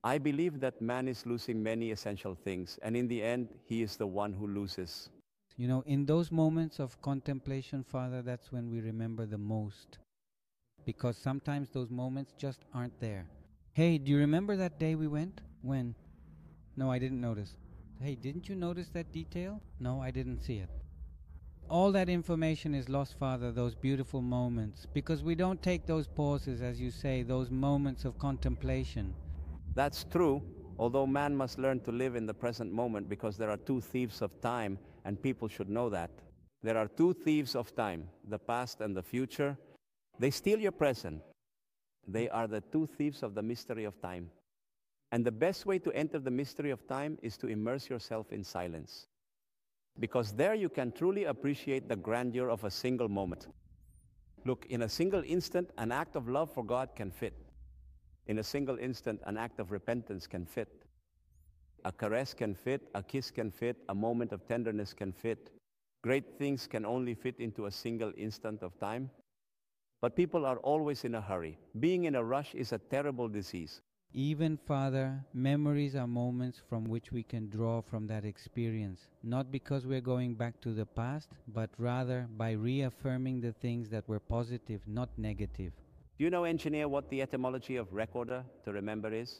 I believe that man is losing many essential things, and in the end, he is the one who loses. You know, in those moments of contemplation, Father, that's when we remember the most. Because sometimes those moments just aren't there. Hey, do you remember that day we went? When? No, I didn't notice. Hey, didn't you notice that detail? No, I didn't see it. All that information is lost, Father, those beautiful moments, because we don't take those pauses, as you say, those moments of contemplation. That's true, although man must learn to live in the present moment because there are two thieves of time, and people should know that. There are two thieves of time, the past and the future. They steal your present. They are the two thieves of the mystery of time. And the best way to enter the mystery of time is to immerse yourself in silence. Because there you can truly appreciate the grandeur of a single moment. Look, in a single instant, an act of love for God can fit. In a single instant, an act of repentance can fit. A caress can fit, a kiss can fit, a moment of tenderness can fit. Great things can only fit into a single instant of time. But people are always in a hurry. Being in a rush is a terrible disease. Even, Father, memories are moments from which we can draw from that experience, not because we're going back to the past, but rather by reaffirming the things that were positive, not negative. Do you know, engineer, what the etymology of recorder, to remember, is?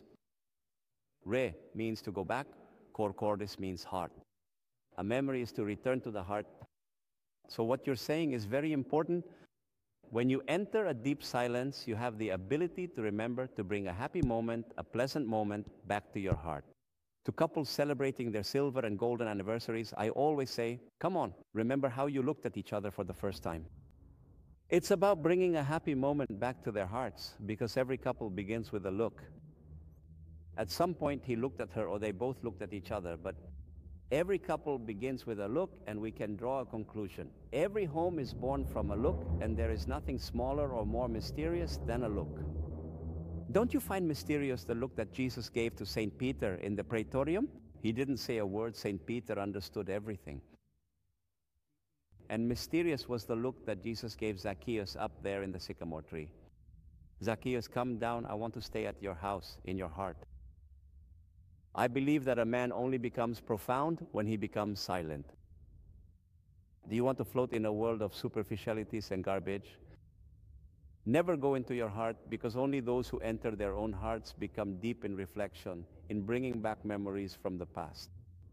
Re means to go back, cor cordis means heart. A memory is to return to the heart. So what you're saying is very important. When you enter a deep silence, you have the ability to remember to bring a happy moment, a pleasant moment back to your heart. To couples celebrating their silver and golden anniversaries, I always say, come on, remember how you looked at each other for the first time. It's about bringing a happy moment back to their hearts because every couple begins with a look. At some point, he looked at her or they both looked at each other, but every couple begins with a look and we can draw a conclusion. Every home is born from a look, and there is nothing smaller or more mysterious than a look. Don't you find mysterious the look that Jesus gave to St. Peter in the praetorium? He didn't say a word. St. Peter understood everything. And mysterious was the look that Jesus gave Zacchaeus up there in the sycamore tree. Zacchaeus, come down. I want to stay at your house, in your heart. I believe that a man only becomes profound when he becomes silent. Do you want to float in a world of superficialities and garbage? Never go into your heart, because only those who enter their own hearts become deep in reflection, in bringing back memories from the past.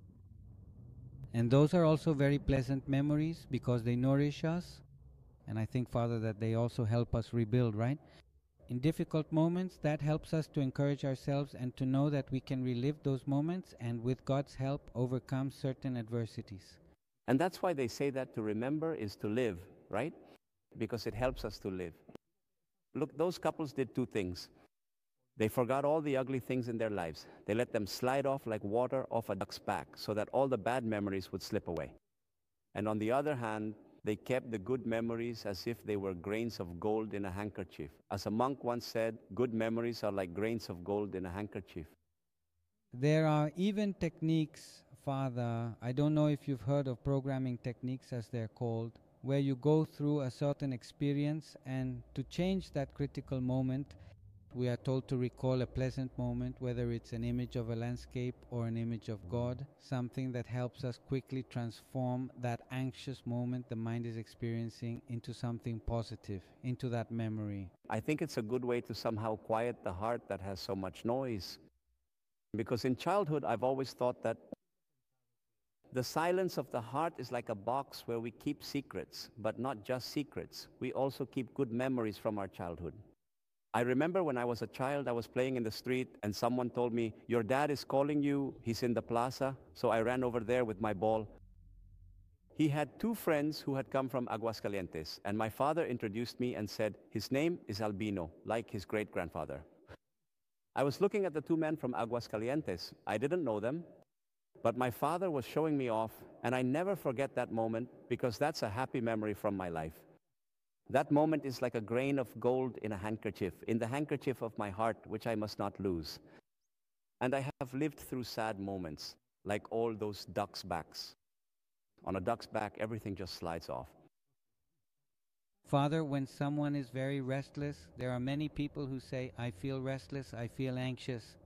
And those are also very pleasant memories because they nourish us. And I think, Father, that they also help us rebuild, right? In difficult moments, that helps us to encourage ourselves and to know that we can relive those moments and with God's help overcome certain adversities. And that's why they say that to remember is to live, right? Because it helps us to live. Look, those couples did two things. They forgot all the ugly things in their lives. They let them slide off like water off a duck's back so that all the bad memories would slip away. And on the other hand, they kept the good memories as if they were grains of gold in a handkerchief. As a monk once said, good memories are like grains of gold in a handkerchief. There are even techniques, Father, I don't know if you've heard of programming techniques as they're called, where you go through a certain experience and to change that critical moment, we are told to recall a pleasant moment, whether it's an image of a landscape or an image of God, something that helps us quickly transform that anxious moment the mind is experiencing into something positive, into that memory. I think it's a good way to somehow quiet the heart that has so much noise. Because in childhood, I've always thought that the silence of the heart is like a box where we keep secrets, but not just secrets. We also keep good memories from our childhood. I remember when I was a child, I was playing in the street and someone told me, your dad is calling you, he's in the plaza. So I ran over there with my ball. He had two friends who had come from Aguascalientes, and my father introduced me and said, his name is Albino, like his great-grandfather. I was looking at the two men from Aguascalientes. I didn't know them, but my father was showing me off, and I never forget that moment because that's a happy memory from my life. That moment is like a grain of gold in a handkerchief, in the handkerchief of my heart, which I must not lose. And I have lived through sad moments, like all those ducks' backs. On a duck's back, everything just slides off. Father, when someone is very restless, there are many people who say, I feel restless, I feel anxious.